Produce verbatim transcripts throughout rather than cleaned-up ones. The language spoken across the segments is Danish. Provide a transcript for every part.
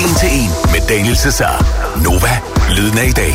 En til en med Daniel Cesar. Nova, lyden af i dag.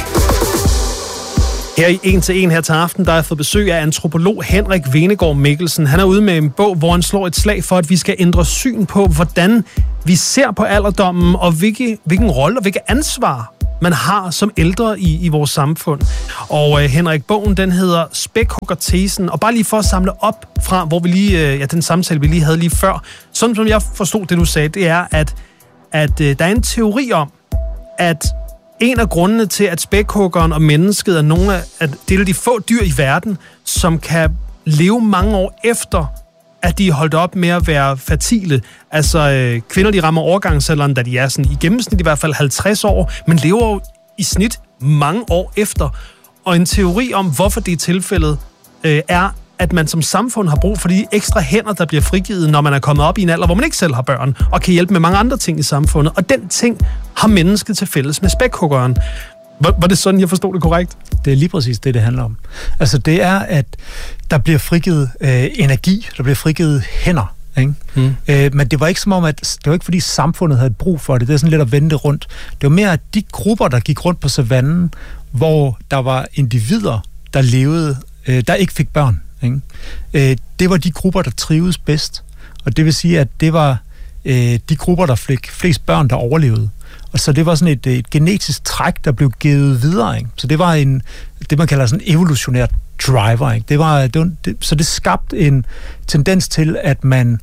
Her i En til en her til aften, der er fået besøg af antropolog Henrik Venegård Mikkelsen. Han er ude med en bog, hvor han slår et slag for, at vi skal ændre syn på, hvordan vi ser på alderdommen, og hvilke, hvilken rolle og hvilket ansvar man har som ældre i, i vores samfund. Og øh, Henrik, bogen den hedder Spækhuggertesen, og bare lige for at samle op fra, hvor vi lige, øh, ja, den samtale, vi lige havde lige før, sådan som jeg forstod det, du sagde, det er, at, at øh, der er en teori om, at en af grundene til, at spækhuggeren og mennesket er nogle af, at det er de få dyr i verden, som kan leve mange år efter, at de er holdt op med at være fertile. Altså, øh, kvinder, de rammer overgangsalderen, da de er sådan i gennemsnit i hvert fald halvtreds år, men lever jo i snit mange år efter. Og en teori om, hvorfor det er tilfældet, øh, er, at man som samfund har brug for de ekstra hænder, der bliver frigivet, når man er kommet op i en alder, hvor man ikke selv har børn, og kan hjælpe med mange andre ting i samfundet. Og den ting har mennesket til fælles med spækhuggeren. Var, var det sådan, jeg forstod det korrekt? Det er lige præcis det, det handler om. Altså, det er, at der bliver frigivet øh, energi, der bliver frigivet hænder. Ikke? Mm. Øh, men det var ikke som om, at det var ikke fordi samfundet havde brug for det. Det er sådan lidt at vende rundt. Det var mere, at de grupper, der gik rundt på savannen, hvor der var individer, der levede, øh, der ikke fik børn. Ikke? Øh, det var de grupper, der trivedes bedst. Og det vil sige, at det var øh, de grupper, der fik flest børn, der overlevede. Og så det var sådan et, et genetisk træk, der blev givet videre. Ikke? Så det var en, det, man kalder sådan en evolutionær driver. Ikke? Det var, det var, det, så det skabte en tendens til, at man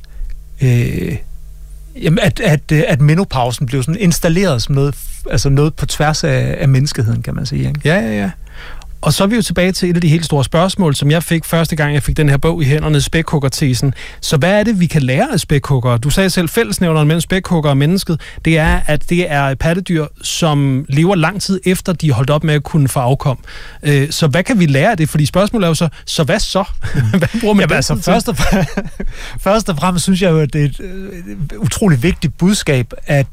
øh, jamen, at, at, at menopausen blev sådan installeret som noget, altså noget på tværs af, af menneskeheden, kan man sige. Ikke? Ja, ja, ja. Og så er vi jo tilbage til et af de helt store spørgsmål, som jeg fik første gang, jeg fik den her bog i hænderne, Spækhuggertesen. Så hvad er det, vi kan lære af spækhuggere? Du sagde selv, fællesnævneren mellem spækhugger og mennesket, det er, at det er pattedyr, som lever lang tid efter, de er holdt op med at kunne få afkom. Så hvad kan vi lære af det? Fordi spørgsmålet er jo så, så hvad så? Hvad bruger man Jamen, altså, først, og først og fremmest synes jeg jo, at det er et utroligt vigtigt budskab, at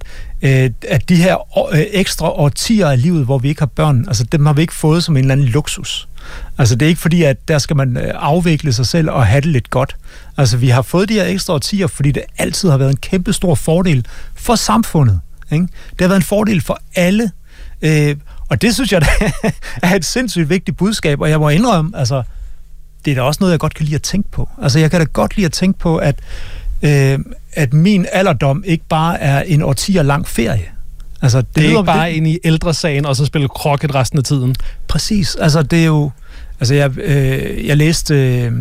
at de her ekstra årtier af livet, hvor vi ikke har børn, altså dem har vi ikke fået som en eller anden luksus. Altså det er ikke fordi, at der skal man afvikle sig selv og have det lidt godt. Altså vi har fået de her ekstra årtier, fordi det altid har været en kæmpe stor fordel for samfundet. Ikke? Det har været en fordel for alle. Øh, og det synes jeg, der er et sindssygt vigtigt budskab, og jeg må indrømme, altså det er da også noget, jeg godt kan lide at tænke på. Altså jeg kan da godt lide at tænke på, at Øh, at min alderdom ikke bare er en årtier lang ferie. Altså, det, det er lyder, ikke bare det, ind i ældresagen, og så spille croquet resten af tiden. Præcis. Altså, det er jo... Altså, jeg, øh, jeg læste...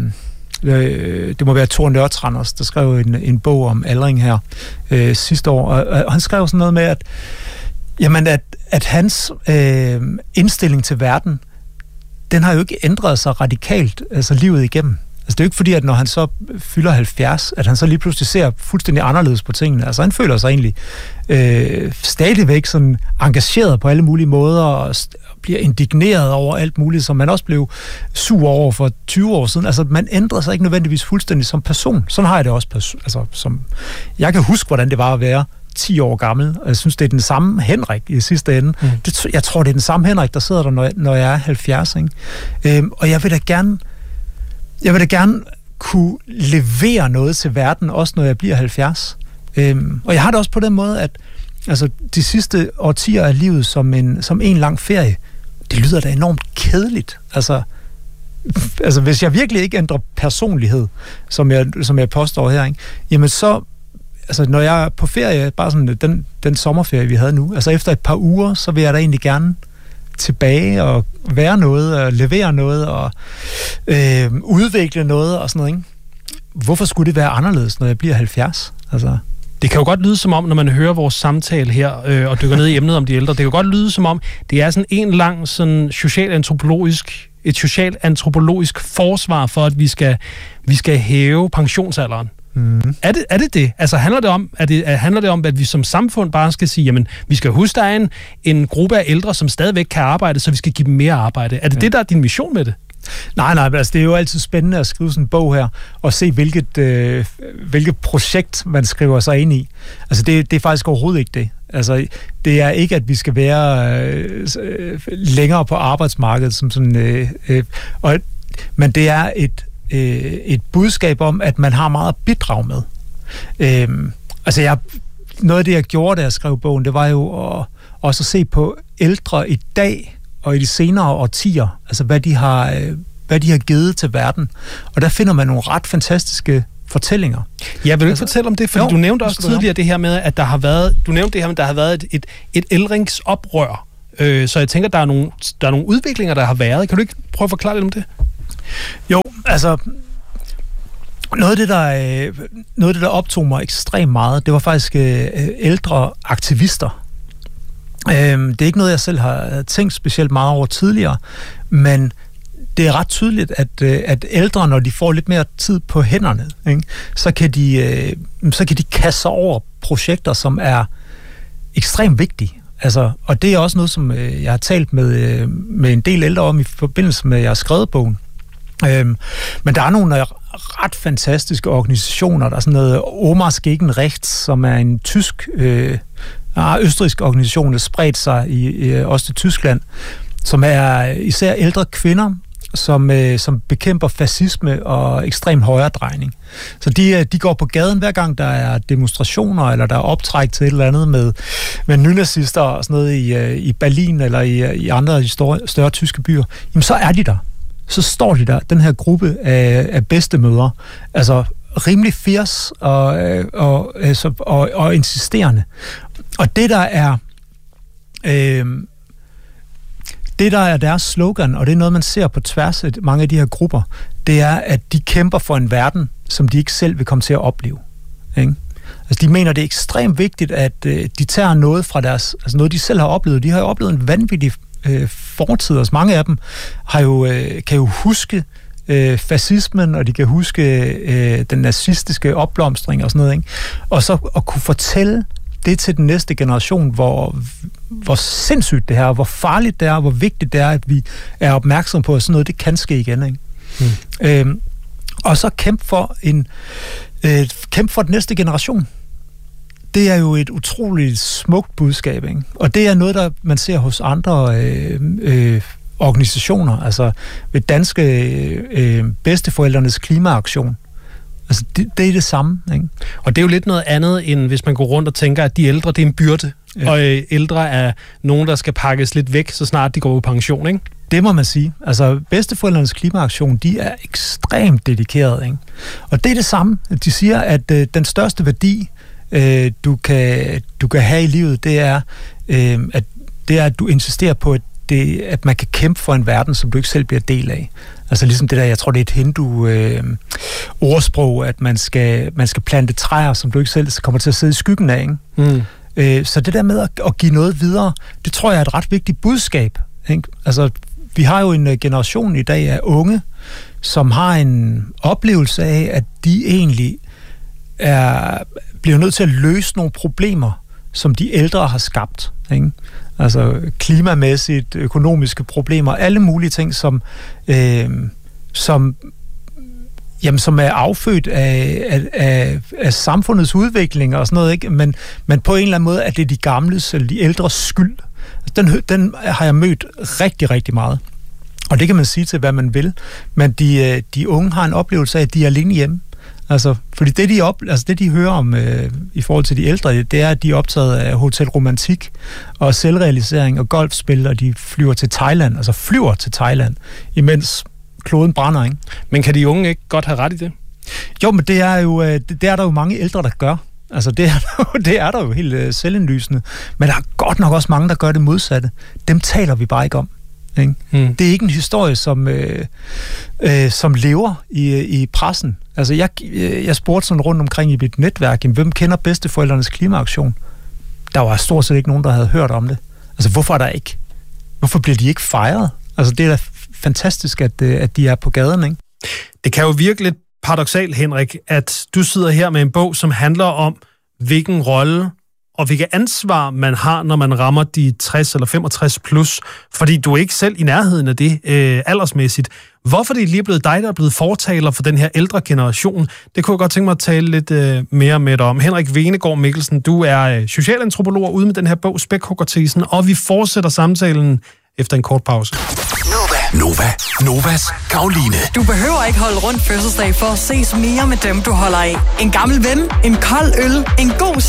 Øh, det må være Thor Nørtranders, der skrev en, en bog om aldring her øh, sidste år, og, og han skrev sådan noget med, at, jamen, at, at hans øh, indstilling til verden, den har jo ikke ændret sig radikalt, altså livet igennem. Altså det er jo ikke fordi, at når han så fylder halvfjerds, at han så lige pludselig ser fuldstændig anderledes på tingene. Altså han føler sig egentlig øh, stadigvæk sådan engageret på alle mulige måder, og bliver indigneret over alt muligt, som man også blev sur over for tyve år siden. Altså man ændrer sig ikke nødvendigvis fuldstændig som person. Sådan har jeg det også. Altså, som, jeg kan huske, hvordan det var at være ti år gammel, og jeg synes, det er den samme Henrik i sidste ende. Mm. Det, jeg tror, det er den samme Henrik, der sidder der, når jeg, når jeg er halvfjerds. Ikke? Øhm, og jeg vil da gerne Jeg vil da gerne kunne levere noget til verden, også når jeg bliver halvfjerds. Øhm, og jeg har det også på den måde, at altså, de sidste årtier af livet som en, som en lang ferie, det lyder da enormt kedeligt. Altså, altså hvis jeg virkelig ikke ændrer personlighed, som jeg, som jeg påstår her, ikke? Jamen så, altså når jeg er på ferie, bare sådan den, den sommerferie, vi havde nu, altså efter et par uger, så vil jeg da egentlig gerne tilbage og være noget, og levere noget, og øh, udvikle noget, og sådan noget, ikke? Hvorfor skulle det være anderledes, når jeg bliver halvfjerds? Altså... Det kan jo godt lyde som om, når man hører vores samtale her, øh, og dykker ned i emnet om de ældre, det kan jo godt lyde som om, det er sådan en lang sådan socialantropologisk, et socialantropologisk forsvar for, at vi skal, vi skal hæve pensionsalderen. Mm. Er, det, er det det? Altså handler det om, er det, handler det om, at vi som samfund bare skal sige, jamen, vi skal huske, der er en, en gruppe af ældre, som stadigvæk kan arbejde, så vi skal give dem mere arbejde. Er det ja. det, der er din mission med det? Nej, nej, altså det er jo altid spændende at skrive sådan en bog her, og se, hvilket, øh, hvilket projekt man skriver sig ind i. Altså det, det er faktisk overhovedet ikke det. Altså det er ikke, at vi skal være øh, længere på arbejdsmarkedet, som sådan, øh, øh, og, men det er et et budskab om, at man har meget at bidrage med. Øhm, altså, jeg, noget af det, jeg gjorde, da jeg skrev bogen, det var jo at, også at se på ældre i dag og i de senere årtier, altså hvad de har, hvad de har givet til verden. Og der finder man nogle ret fantastiske fortællinger. Ja, vil du ikke altså, fortælle om det? Fordi jo, du nævnte også tidligere det her med, at der har været, du nævnte det her med, at der har været et, et, et ældringsoprør. Øh, så jeg tænker, der er, nogle, der er nogle udviklinger, der har været. Kan du ikke prøve at forklare lidt om det? Jo, altså noget af det, der, noget af det, der optog mig ekstremt meget, det var faktisk øh, ældre aktivister. Øh, det er ikke noget, jeg selv har tænkt specielt meget over tidligere, men det er ret tydeligt, at, at ældre, når de får lidt mere tid på hænderne, ikke, så, kan de, øh, så kan de kaste sig over projekter, som er ekstremt vigtige. Altså, og det er også noget, som øh, jeg har talt med, øh, med en del ældre om i forbindelse med, at jeg har skrevet bogen. Øhm, men der er nogle ret fantastiske organisationer. Der er sådan noget Omas gegen Rechts, som er en tysk, øh, østrigsk organisation, der spredt sig i, i, også til Tyskland, som er især ældre kvinder, som, øh, som bekæmper fascisme og ekstrem højredrejning. Så de, de går på gaden hver gang, der er demonstrationer, eller der er optræk til et eller andet med, med nynazister og sådan noget i, i Berlin eller i, i andre større, større tyske byer. Jamen, så er de der. Så står de der, den her gruppe af, af bedstemødre, altså rimelig fierce og, og, og, og, og insisterende. Og det, der er... Øh, Det, der er deres slogan, og det er noget, man ser på tværs af mange af de her grupper, det er, at de kæmper for en verden, som de ikke selv vil komme til at opleve. Ikke? Altså, de mener, det er ekstremt vigtigt, at øh, de tager noget fra deres, altså noget, de selv har oplevet. De har jo oplevet en vanvittig øh, fortid, og mange af dem har jo, øh, kan jo huske øh, fascismen, og de kan huske øh, den nazistiske opblomstring og sådan noget. Ikke? Og så at kunne fortælle det til den næste generation, hvor, hvor sindssygt det her, hvor farligt det er, hvor vigtigt det er, at vi er opmærksom på, at sådan noget, det kan ske igen. Ikke? Mm. Øhm, og så kæmpe for en øh, kæmpe for den næste generation. Det er jo et utroligt smukt budskab, ikke? Og det er noget, der man ser hos andre øh, øh, organisationer, altså ved danske øh, bedsteforældrenes klimaaktion. Altså, det, det er det samme, ikke? Og det er jo lidt noget andet, end hvis man går rundt og tænker, at de ældre, det er en byrde, ja. Og øh, ældre er nogen, der skal pakkes lidt væk, så snart de går på pension, ikke? Det må man sige. Altså, bedsteforældrenes klimaaktion, de er ekstremt dedikerede, ikke? Og det er det samme. De siger, at øh, den største værdi, øh, du, kan, du kan have i livet, det er, øh, at, det er, at du insisterer på, at, det, at man kan kæmpe for en verden, som du ikke selv bliver del af. Altså ligesom det der, jeg tror, det er et hindu øh, ordsprog, at man skal, man skal plante træer, som du ikke selv kommer til at sidde i skyggen af, ikke? Mm. Øh, så det der med at, at give noget videre, det tror jeg er et ret vigtigt budskab, ikke? Altså, vi har jo en generation i dag af unge, som har en oplevelse af, at de egentlig er, bliver nødt til at løse nogle problemer, som de ældre har skabt, ikke? Altså klimamæssigt, økonomiske problemer, alle mulige ting, som, øh, som, jamen, som er affødt af, af, af, af samfundets udvikling og sådan noget, ikke? Men, men på en eller anden måde er det de gamles eller de ældres skyld. Den, den har jeg mødt rigtig, rigtig meget. Og det kan man sige til, hvad man vil. Men de, de unge har en oplevelse af, at de er alene hjemme. Altså, fordi det, de, op, altså det, de hører om øh, i forhold til de ældre, det er, at de er optaget af hotelromantik og selvrealisering og golfspil, og de flyver til Thailand, altså flyver til Thailand, imens kloden brænder, ikke? Men kan de unge ikke godt have ret i det? Jo, men det er jo det, det er der jo mange ældre, der gør. Altså, det er, det er der jo helt øh, selvindlysende. Men der er godt nok også mange, der gør det modsatte. Dem taler vi bare ikke om. Ikke? Hmm. Det er ikke en historie, som, øh, øh, som lever i, i pressen. Altså, jeg, jeg spurgte sådan rundt omkring i mit netværk, jamen, hvem kender bedsteforældrenes klimaaktion? Der var stort set ikke nogen, der havde hørt om det. Altså, hvorfor er der ikke? Hvorfor bliver de ikke fejret? Altså, det er da fantastisk, at, at de er på gaden, ikke? Det kan jo virke lidt paradoksalt, Henrik, at du sidder her med en bog, som handler om, hvilken rolle og hvilket ansvar man har, når man rammer de tres eller femogtres plus, fordi du er ikke selv i nærheden af det øh, aldersmæssigt. Hvorfor det er lige blevet dig, der er blevet fortaler for den her ældre generation? Det kunne jeg godt tænke mig at tale lidt øh, mere med dig om. Henrik Venegård Mikkelsen, du er øh, socialantropolog ude med den her bog, Spækhuggertesen, og vi fortsætter samtalen efter en kort pause. Nova. Novas Karoline. Du behøver ikke holde rundt fødselsdag for at ses mere med dem, du holder af. En gammel ven, en kold øl, en god